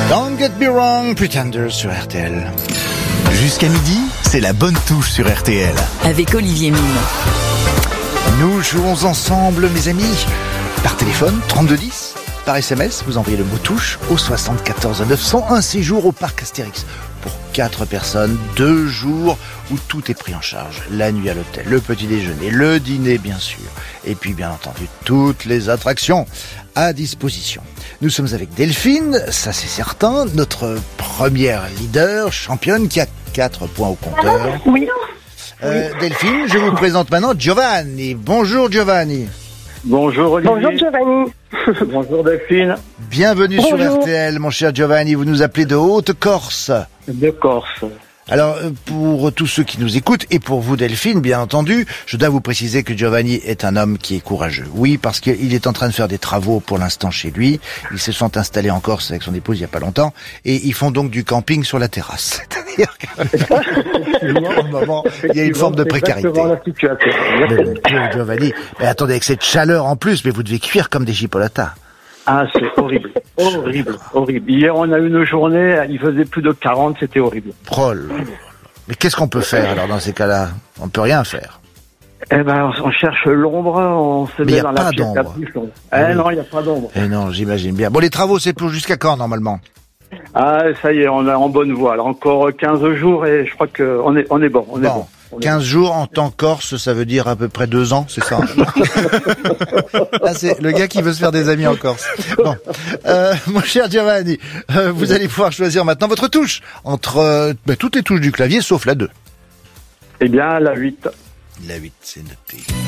Don't Get Me Wrong, Pretenders sur RTL. Jusqu'à midi, c'est la bonne touche sur RTL. Avec Olivier Mine. Nous jouons ensemble, mes amis, par téléphone, 3210, par SMS, vous envoyez le mot touche au 74 900, un séjour au parc Astérix pour 4 personnes, 2 jours où tout est pris en charge. La nuit à l'hôtel, le petit déjeuner, le dîner bien sûr, et puis bien entendu toutes les attractions à disposition. Nous sommes avec Delphine, ça c'est certain, notre première leader, championne qui a 4 points au compteur. Oui. Delphine, je vous présente maintenant Giovanni. Bonjour Giovanni. Bonjour Olivier. Bonjour Giovanni. Bonjour Delphine. Bienvenue Bonjour. sur RTL, mon cher Giovanni. Vous nous appelez de Haute-Corse. De Corse. Alors, pour tous ceux qui nous écoutent, et pour vous Delphine, bien entendu, je dois vous préciser que Giovanni est un homme qui est courageux. Oui, parce qu'il est en train de faire des travaux pour l'instant chez lui. Ils se sont installés en Corse avec son épouse il y a pas longtemps, et ils font donc du camping sur la terrasse. C'est-à-dire qu'au moment, il y a une forme de précarité. Exactement la situation. Mais, Giovanni, mais attendez, avec cette chaleur en plus, mais vous devez cuire comme des chipolatas. Ah, c'est horrible. Horrible, horrible. Hier, on a eu une journée, il faisait plus de 40, c'était horrible. Oh là là. Mais qu'est-ce qu'on peut faire alors dans ces cas-là? On peut rien faire. Eh ben, on cherche l'ombre, on se Mais y met a dans pas la pièce la d'ombre. plus chaude. Ah oui. Non, il n'y a pas d'ombre. Eh non, j'imagine bien. Bon, les travaux, c'est pour jusqu'à quand normalement? Ah, ça y est, on est en bonne voie. Alors, encore 15 jours et je crois qu'on est bon. On est bon. On est 15 jours en temps corse, ça veut dire à peu près 2 ans, c'est ça? Là, c'est le gars qui veut se faire des amis en Corse. Bon, mon cher Giovanni, vous allez pouvoir choisir maintenant votre touche entre toutes les touches du clavier, sauf la 2. Eh bien, la 8. La 8, c'est noté.